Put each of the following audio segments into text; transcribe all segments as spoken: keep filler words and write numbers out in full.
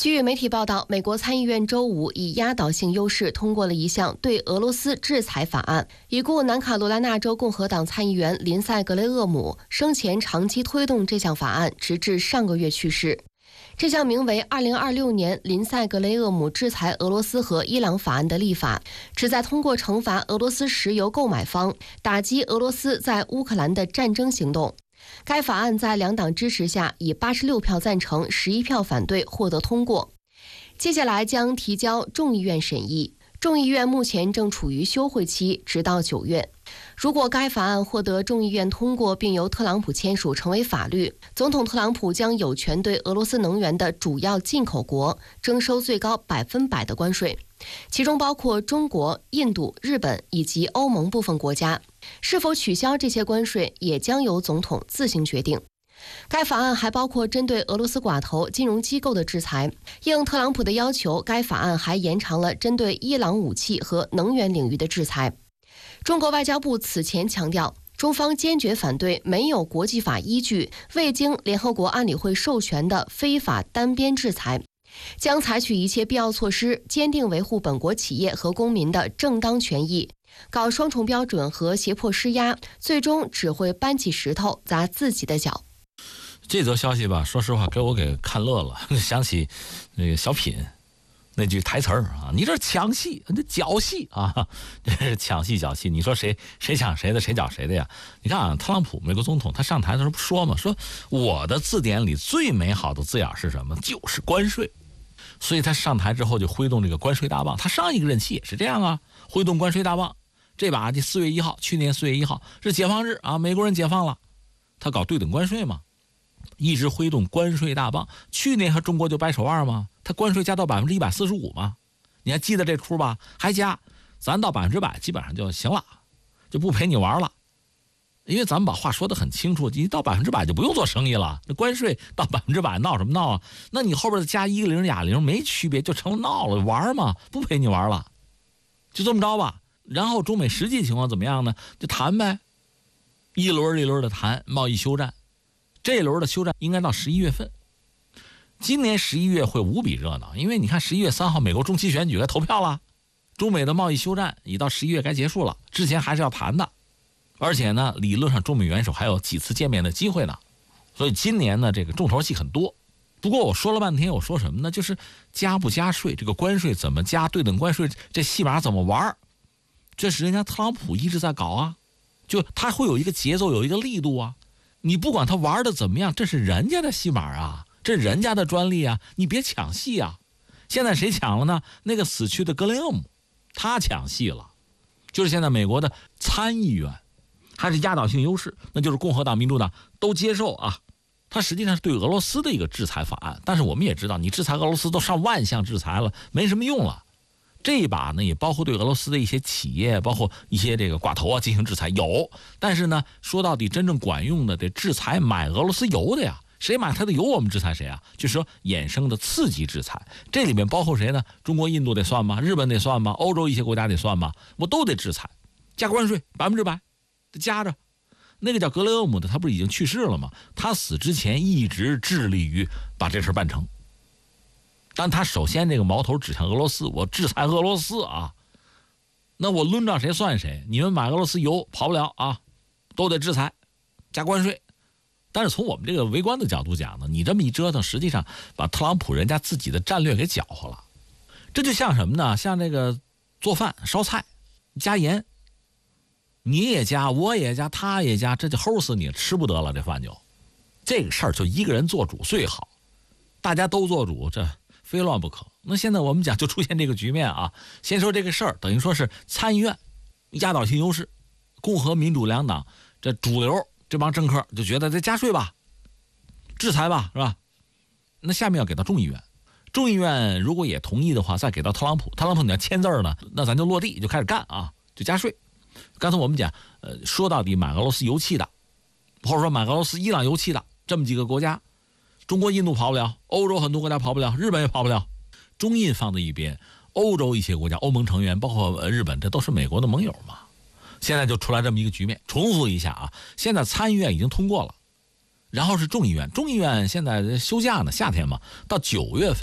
据媒体报道，美国参议院周五以压倒性优势通过了一项对俄罗斯制裁法案。已故南卡罗来纳州共和党参议员林赛·格雷厄姆生前长期推动这项法案，直至上个月去世。这项名为二零二六年林赛·格雷厄姆制裁俄罗斯和伊朗法案的立法，旨在通过惩罚俄罗斯石油购买方，打击俄罗斯在乌克兰的战争行动。该法案在两党支持下，以八十六票赞成、十一票反对获得通过。接下来将提交众议院审议，众议院目前正处于休会期，直到九月。如果该法案获得众议院通过，并由特朗普签署成为法律，总统特朗普将有权对俄罗斯能源的主要进口国征收最高百分百的关税，其中包括中国、印度、日本以及欧盟部分国家。是否取消这些关税，也将由总统自行决定。该法案还包括针对俄罗斯寡头金融机构的制裁。应特朗普的要求，该法案还延长了针对伊朗武器和能源领域的制裁。中国外交部此前强调，中方坚决反对没有国际法依据、未经联合国安理会授权的非法单边制裁，将采取一切必要措施，坚定维护本国企业和公民的正当权益。搞双重标准和胁迫施压，最终只会搬起石头砸自己的脚。 这则消息吧，说实话给我给看乐了，想起那个小品那句台词儿啊，你这是抢戏，这搅戏啊，这是抢戏搅戏。你说谁谁抢谁的，谁搅谁的呀？你看啊，特朗普美国总统他上台的时候不说吗？说我的字典里最美好的字眼是什么？就是关税。所以他上台之后就挥动这个关税大棒，他上一个任期也是这样啊，挥动关税大棒。这把这四月一号，去年四月一号是解放日啊，美国人解放了，他搞对等关税嘛，一直挥动关税大棒。去年和中国就掰手腕嘛，他关税加到百分之一百四十五嘛，你还记得这出吧？还加，咱到百分之百基本上就行了，就不陪你玩了。因为咱们把话说得很清楚，你到百分之百就不用做生意了。那关税到百分之百闹什么闹啊？那你后边加一个零俩零没区别，就成了闹了，玩嘛，不陪你玩了，就这么着吧。然后中美实际情况怎么样呢？就谈呗，一轮一轮的谈贸易休战，这一轮的休战应该到十一月份。今年十一月会无比热闹，因为你看十一月三号美国中期选举该投票了，中美的贸易休战已到十一月该结束了，之前还是要谈的，而且呢，理论上中美元首还有几次见面的机会呢，所以今年呢这个重头戏很多。不过我说了半天，我说什么呢？就是加不加税，这个关税怎么加，对等关税这戏码怎么玩，这是人家特朗普一直在搞啊，就他会有一个节奏，有一个力度啊。你不管他玩的怎么样，这是人家的戏码啊，这是人家的专利啊，你别抢戏啊。现在谁抢了呢？那个死去的格雷厄姆，他抢戏了。就是现在美国的参议院还是压倒性优势，那就是共和党、民主党都接受啊。它实际上是对俄罗斯的一个制裁法案，但是我们也知道，你制裁俄罗斯都上万项制裁了，没什么用了。这一把呢，也包括对俄罗斯的一些企业，包括一些这个寡头啊进行制裁，有。但是呢，说到底真正管用的这制裁买俄罗斯油的呀，谁买他的油我们制裁谁啊？就是说衍生的刺激制裁，这里面包括谁呢？中国、印度得算吗？日本得算吗？欧洲一些国家得算吗？我都得制裁，加关税百分之百，得加着。那个叫格雷厄姆的，他不是已经去世了吗？他死之前一直致力于把这事办成。但他首先这个矛头指向俄罗斯，我制裁俄罗斯啊，那我抡着谁算谁？你们买俄罗斯油跑不了啊，都得制裁，加关税。但是从我们这个围观的角度讲呢，你这么一折腾，实际上把特朗普人家自己的战略给搅和了。这就像什么呢？像这个做饭烧菜加盐，你也加，我也加，他也加，这就齁死你，吃不得了，这饭就。这个事儿就一个人做主最好，大家都做主，这非乱不可。那现在我们讲就出现这个局面啊。先说这个事儿，等于说是参议院压倒性优势，共和民主两党这主流这帮政客就觉得这加税吧，制裁吧，是吧？那下面要给到众议院，众议院如果也同意的话，再给到特朗普，特朗普你要签字呢，那咱就落地就开始干啊，就加税。刚才我们讲，呃，说到底买俄罗斯油气的，或者说买俄罗斯、伊朗油气的这么几个国家，中国、印度跑不了，欧洲很多国家跑不了，日本也跑不了。中印放在一边，欧洲一些国家、欧盟成员，包括日本，这都是美国的盟友嘛。现在就出来这么一个局面。重复一下啊，现在参议院已经通过了，然后是众议院，众议院现在休假呢，夏天嘛，到九月份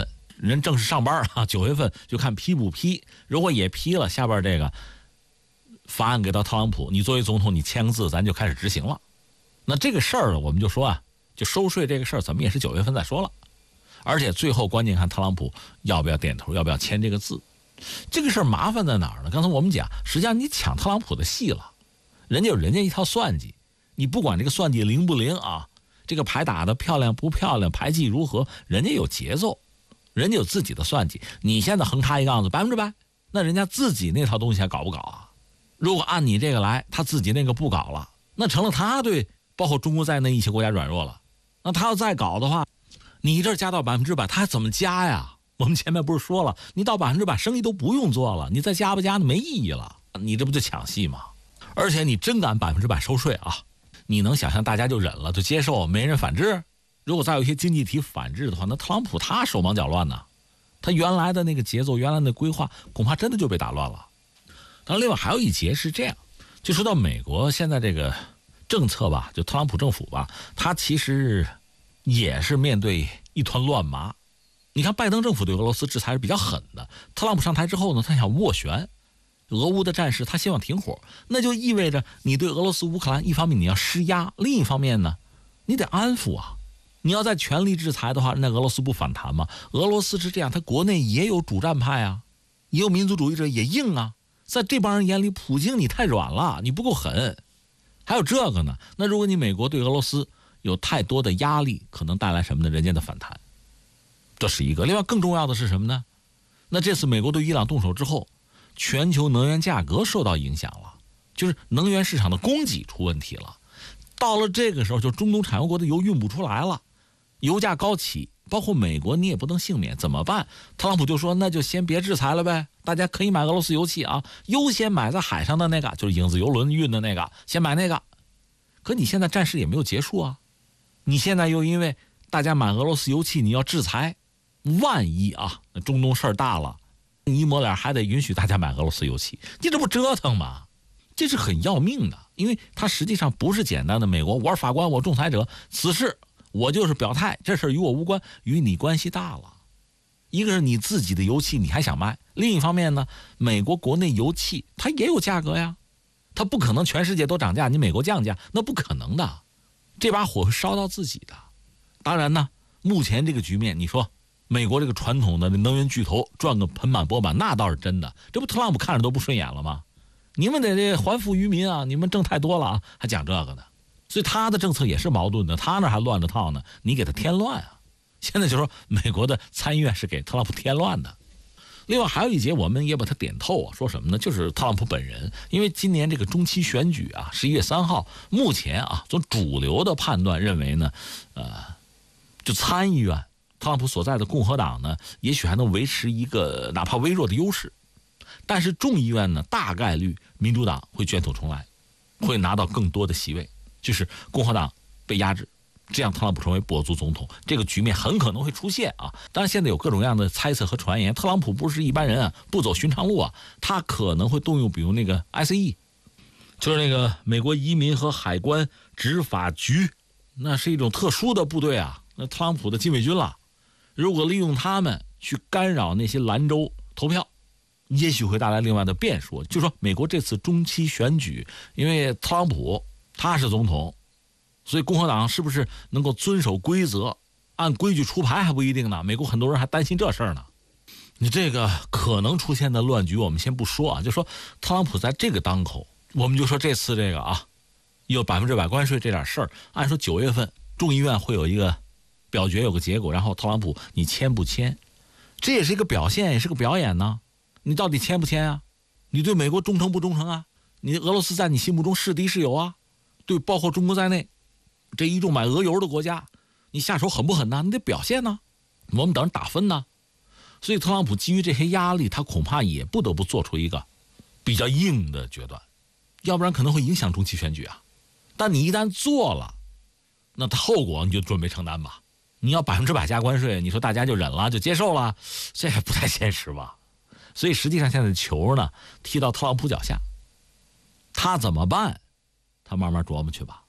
人正式上班啊，九月份就看批不批。如果也批了，下边这个法案给到特朗普，你作为总统，你签个字，咱就开始执行了。那这个事儿呢，我们就说啊，就收税这个事儿，咱们也是九月份再说了。而且最后关键看特朗普要不要点头，要不要签这个字。这个事儿麻烦在哪儿呢？刚才我们讲，实际上你抢特朗普的戏了，人家有人家一套算计，你不管这个算计灵不灵啊，这个牌打得漂亮不漂亮，牌技如何，人家有节奏，人家有自己的算计。你现在横插一杠子百分之百，那人家自己那套东西还搞不搞啊？如果按你这个来，他自己那个不搞了，那成了他对包括中国在内一些国家软弱了。那他要再搞的话，你这加到百分之百，他还怎么加呀？我们前面不是说了，你到百分之百生意都不用做了，你再加不加那没意义了，你这不就抢戏吗？而且你真敢百分之百收税啊，你能想象大家就忍了就接受，没人反制？如果再有一些经济体反制的话，那特朗普他手忙脚乱呢，他原来的那个节奏，原来的规划恐怕真的就被打乱了。当然另外还有一节是这样，就说到美国现在这个政策吧，就特朗普政府吧，他其实也是面对一团乱麻。你看拜登政府对俄罗斯制裁是比较狠的，特朗普上台之后呢，他想斡旋俄乌的战事，他希望停火，那就意味着你对俄罗斯乌克兰一方面你要施压，另一方面呢你得安抚啊。你要在全力制裁的话，那俄罗斯不反弹吗？俄罗斯是这样，他国内也有主战派啊，也有民族主义者，也硬啊。在这帮人眼里，普京你太软了，你不够狠。还有这个呢，那如果你美国对俄罗斯有太多的压力，可能带来什么呢？人家的反弹，这是一个。另外更重要的是什么呢？那这次美国对伊朗动手之后，全球能源价格受到影响了，就是能源市场的供给出问题了。到了这个时候，就中东产油国的油运不出来了，油价高企，包括美国你也不能幸免，怎么办？特朗普就说那就先别制裁了呗，大家可以买俄罗斯油气啊，优先买在海上的那个，就是影子油轮运的那个，先买那个。可你现在战事也没有结束啊，你现在又因为大家买俄罗斯油气你要制裁，万一啊那中东事儿大了，你一抹脸还得允许大家买俄罗斯油气，你这不折腾吗？这是很要命的，因为它实际上不是简单的美国我是法官我仲裁者，此事我就是表态，这事与我无关，与你关系大了。一个是你自己的油气你还想卖，另一方面呢，美国国内油气它也有价格呀，它不可能全世界都涨价，你美国降价那不可能的，这把火会烧到自己的。当然呢，目前这个局面，你说美国这个传统的能源巨头赚个盆满钵满，那倒是真的，这不特朗普看着都不顺眼了吗？你们得这还富于民啊，你们挣太多了啊，还讲这个呢。所以他的政策也是矛盾的，他那还乱着套呢，你给他添乱啊。现在就说美国的参议院是给特朗普添乱的。另外还有一节我们也把它点透啊，说什么呢？就是特朗普本人，因为今年这个中期选举啊，十一月三号，目前啊，从主流的判断认为呢，呃，就参议院特朗普所在的共和党呢，也许还能维持一个哪怕微弱的优势。但是众议院呢，大概率民主党会卷土重来，会拿到更多的席位，就是共和党被压制，这样特朗普成为跛足总统，这个局面很可能会出现啊。当然现在有各种各样的猜测和传言，特朗普不是一般人啊，不走寻常路啊，他可能会动用比如那个 I C E， 就是那个美国移民和海关执法局，那是一种特殊的部队啊，那特朗普的禁卫军了。如果利用他们去干扰那些兰州投票，也许会带来另外的变数。就说美国这次中期选举，因为特朗普他是总统，所以共和党是不是能够遵守规则，按规矩出牌还不一定呢。美国很多人还担心这事儿呢。你这个可能出现的乱局我们先不说啊，就说特朗普在这个当口，我们就说这次这个啊，有百分之百关税这点事儿，按说九月份众议院会有一个表决，有个结果，然后特朗普你签不签，这也是一个表现，也是个表演呢。你到底签不签啊？你对美国忠诚不忠诚啊？你俄罗斯在你心目中是敌是友啊？对，包括中国在内，这一众买俄油的国家，你下手狠不狠呢？你得表现呢，我们等着打分呢。所以特朗普基于这些压力，他恐怕也不得不做出一个比较硬的决断，要不然可能会影响中期选举啊。但你一旦做了，那他后果你就准备承担吧。你要百分之百加关税，你说大家就忍了就接受了，这也不太现实吧。所以实际上现在球呢踢到特朗普脚下，他怎么办？他慢慢琢磨去吧。